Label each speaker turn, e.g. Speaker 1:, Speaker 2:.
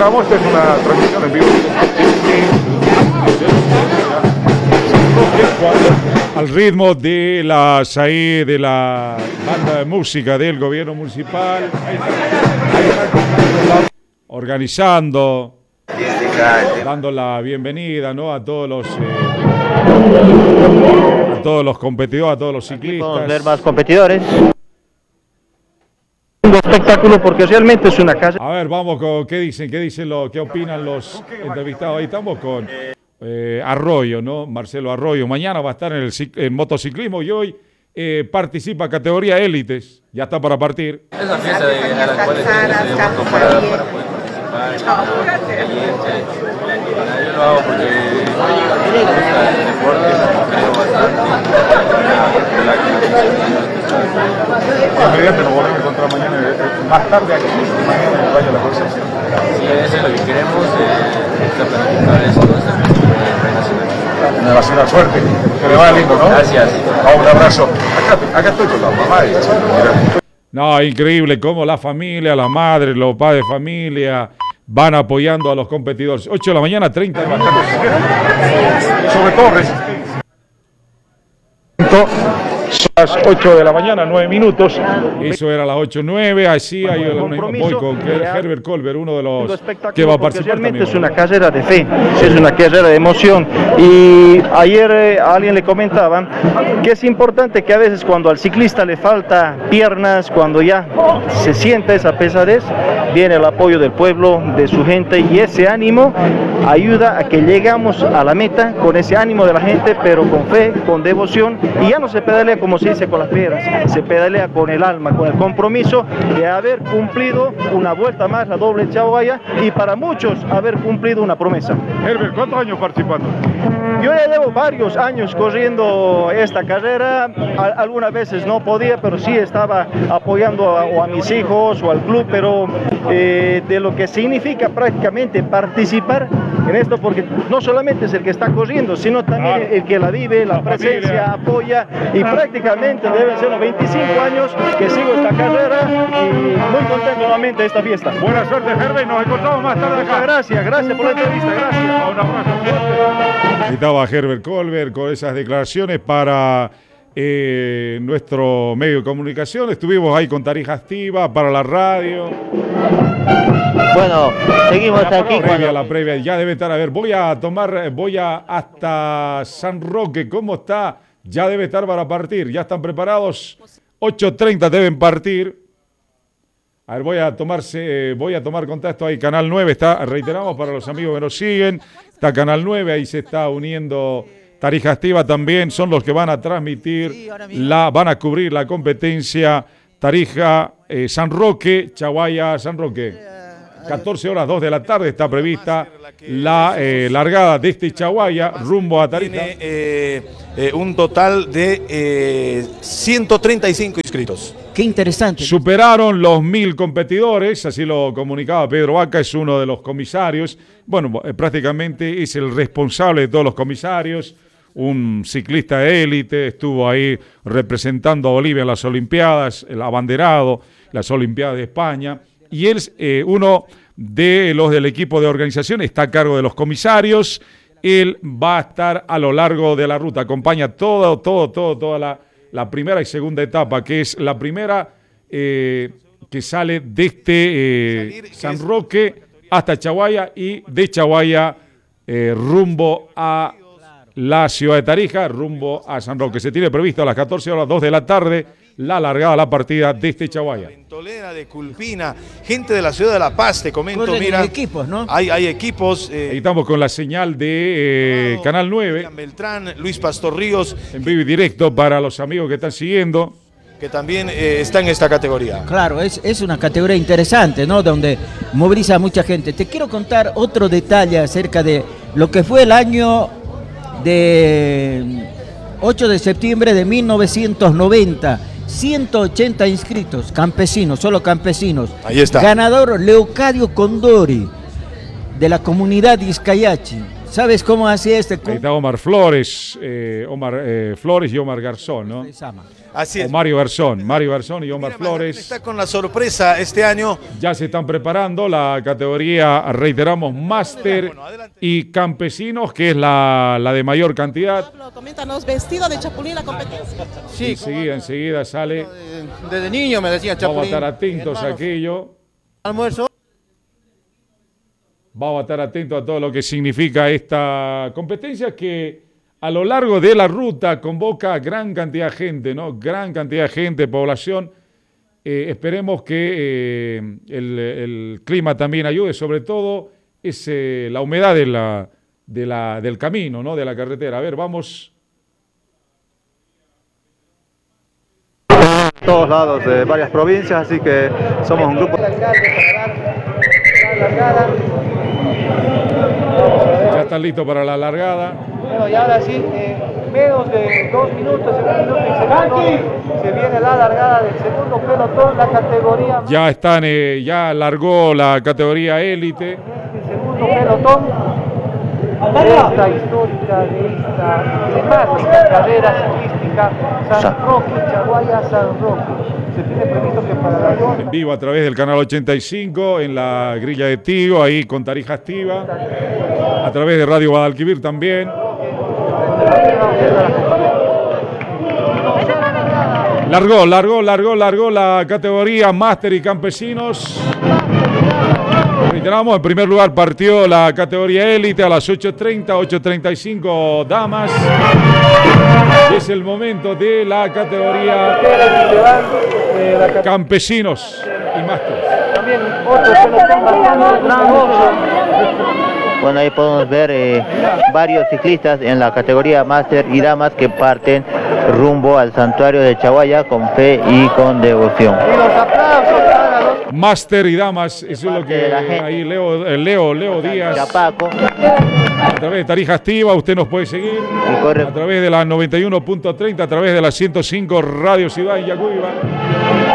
Speaker 1: estamos, esta es una transmisión en vivo. Al ritmo de la SAE, de la banda de música del gobierno municipal, organizando, dando la bienvenida, ¿no?, a todos los competidores, a todos los ciclistas.
Speaker 2: Podemos ver más competidores. Un espectáculo porque realmente es una casa.
Speaker 1: A ver, vamos con qué opinan los entrevistados. Ahí estamos con Arroyo, ¿no? Marcelo Arroyo. Mañana va a estar en motociclismo y hoy participa categoría élites. Ya está para partir.
Speaker 3: Es una fiesta a la cual estoy para poder participar. Yo lo hago porque me gusta el deporte, creo bastante.
Speaker 1: Inmediatamente nos volvemos a encontrar mañana, más tarde aquí, mañana en el Valle de la Fuerza.
Speaker 3: Sí, eso es lo que queremos, planificar eso,
Speaker 1: Me va a ser la suerte, que le vaya lindo, ¿no?
Speaker 3: Gracias.
Speaker 1: Un abrazo. Acá estoy con la mamá. No, increíble cómo la familia, la madre, los padres de familia van apoyando a los competidores. 8 de la mañana, 30 de bastante. Sobre todo resistencia. Son las 8 de la mañana, 9 minutos. Eso era las 8:09. Así hay voy con Herbert Colbert, uno de los que va a participar.
Speaker 2: Realmente es una carrera de fe, es una carrera de emoción. Y ayer alguien le comentaba que es importante que a veces cuando al ciclista le falta piernas, cuando ya se siente esa pesadez, viene el apoyo del pueblo, de su gente, y ese ánimo ayuda a que llegamos a la meta con ese ánimo de la gente, pero con fe, con devoción, y ya no se pedalea como se dice con las piedras, se pedalea con el alma, con el compromiso de haber cumplido una vuelta más, la doble Chaguaya, y para muchos haber cumplido una promesa.
Speaker 1: Herbert, ¿cuántos años participando?
Speaker 2: Yo ya llevo varios años corriendo esta carrera, algunas veces no podía, pero sí estaba apoyando a mis hijos o al club, pero de lo que significa prácticamente participar en esto, porque no solamente es el que está corriendo, sino también el que la vive, la presencia, apoya, y prácticamente deben ser los 25 años que sigo esta carrera y muy contento nuevamente de esta fiesta.
Speaker 1: Buena suerte, Herbert, nos encontramos más tarde acá.
Speaker 2: Gracias por la entrevista, gracias.
Speaker 1: Un abrazo fuerte. Ahí estaba Herbert Colbert con esas declaraciones para nuestro medio de comunicación. Estuvimos ahí con Tarija Estiva para la radio.
Speaker 2: Bueno, seguimos aquí.
Speaker 1: La previa, ya debe estar. A ver, voy hasta San Roque. ¿Cómo está? Ya debe estar para partir. Ya están preparados. 8:30 deben partir. A ver, voy a tomar contacto ahí. Canal 9 está, reiteramos para los amigos que nos siguen. Está Canal 9, ahí se está uniendo Tarija Estiva también. Son los que van a transmitir, van a cubrir la competencia Tarija San Roque, Chaguaya San Roque. 14 horas, 2 de la tarde está prevista la largada de este Chaguaya rumbo a Tarija.
Speaker 4: Tiene un total de 135 inscritos.
Speaker 5: Qué interesante.
Speaker 1: Superaron los 1000 competidores, así lo comunicaba Pedro Vaca, es uno de los comisarios. Bueno, prácticamente es el responsable de todos los comisarios. Un ciclista de élite, estuvo ahí representando a Bolivia en las Olimpiadas, el abanderado, las Olimpiadas de España. Y él es uno de los del equipo de organización, está a cargo de los comisarios. Él va a estar a lo largo de la ruta, acompaña toda la primera y segunda etapa, que es la primera que sale desde San Roque hasta Chaguaya y de Chaguaya rumbo a la ciudad de Tarija, rumbo a San Roque. Se tiene previsto a las 14 horas, 2 de la tarde, la largada, la partida de este Chaguaya.
Speaker 4: Ventolera, de Culpina, gente de la ciudad de La Paz, te comento, mira.
Speaker 5: Hay equipos, ¿no?
Speaker 4: Hay equipos.
Speaker 1: Ahí estamos con la señal de Canal 9.
Speaker 4: Beltrán, Luis Pastor Ríos.
Speaker 1: En vivo y directo para los amigos que están siguiendo.
Speaker 4: Que también está en esta categoría.
Speaker 5: Claro, es una categoría interesante, ¿no? Donde moviliza a mucha gente. Te quiero contar otro detalle acerca de lo que fue el año de 8 de septiembre de 1990. 180 inscritos, campesinos, solo campesinos.
Speaker 4: Ahí está.
Speaker 5: Ganador Leocadio Condori, de la comunidad de Izcayachi. ¿Sabes cómo hacía este
Speaker 1: Ahí está Omar Flores, Flores y Omar Garzón, ¿no?
Speaker 4: Así
Speaker 1: O
Speaker 4: es.
Speaker 1: Mario Garzón y Omar
Speaker 4: Mira, Magdalena
Speaker 1: Flores.
Speaker 4: está con la sorpresa este año.
Speaker 1: Ya se están preparando la categoría, reiteramos, máster
Speaker 4: Bueno, adelante.
Speaker 1: y campesinos, que es la de mayor cantidad.
Speaker 6: Pablo, coméntanos, vestido de chapulín la competencia.
Speaker 3: Sí,
Speaker 1: Enseguida sale.
Speaker 3: desde niño me decían
Speaker 1: Vamos a
Speaker 3: Chapulín.
Speaker 1: estar atentos a
Speaker 3: Hermanos,
Speaker 1: aquello.
Speaker 3: almuerzo.
Speaker 1: Vamos a estar atentos a todo lo que significa esta competencia que a lo largo de la ruta convoca a gran cantidad de gente, ¿no? Gran cantidad de gente, población. Esperemos que el clima también ayude, sobre todo es la humedad del camino, ¿no? De la carretera. A ver, vamos.
Speaker 7: Todos lados de varias provincias, así que somos un grupo.
Speaker 1: Ya están listos para la largada.
Speaker 2: Bueno, y ahora sí, menos de 2 minutos, 1 minuto y segundo, se viene la largada del segundo pelotón, la categoría
Speaker 1: Ya están, ya largó la categoría élite.
Speaker 2: el segundo pelotón de esta histórica, de esta emblemática carrera ciclística San Roque, Chaguaya, San Roque. Se tiene previsto que para las 2
Speaker 1: En vivo a través del canal 85, en la grilla de Tigo, ahí con Tarija Activa. A través de Radio Guadalquivir también. Largó la categoría Máster y Campesinos. Reiteramos, en primer lugar partió la categoría élite a las 8:30, 8:35 damas. Y es el momento de la categoría Campesinos y Máster.
Speaker 2: también otro pelotón bastante grande.
Speaker 8: Bueno, ahí podemos ver varios ciclistas en la categoría Máster y Damas que parten rumbo al santuario de Chaguaya con fe y con devoción.
Speaker 2: Y los aplausos para los
Speaker 1: Máster y damas, eso es lo que ahí Leo Díaz.
Speaker 8: Chapaco
Speaker 1: A través de Tarija Activa, usted nos puede seguir.
Speaker 8: y corre
Speaker 1: A través de la 91.30, a través de la 105 Radio Ciudad en Yacuiba.